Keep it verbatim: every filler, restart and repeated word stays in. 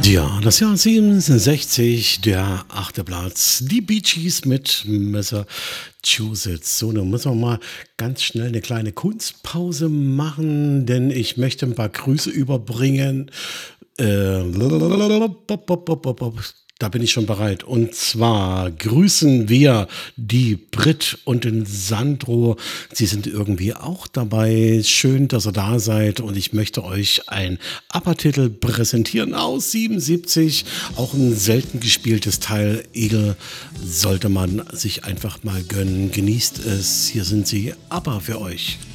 Ja, das Jahr siebenundsechzig, der achte Platz. Die Bee Gees mit Massachusetts. So, dann müssen wir mal ganz schnell eine kleine Kunstpause machen, denn ich möchte ein paar Grüße überbringen. Äh, Da bin ich schon bereit. Und zwar grüßen wir die Brit und den Sandro. Sie sind irgendwie auch dabei. Schön, dass ihr da seid. Und ich möchte euch ein ABBA-Titel präsentieren aus siebenundsiebzig. Auch ein selten gespieltes Teil. Eagle sollte man sich einfach mal gönnen. Genießt es. Hier sind sie, ABBA für euch.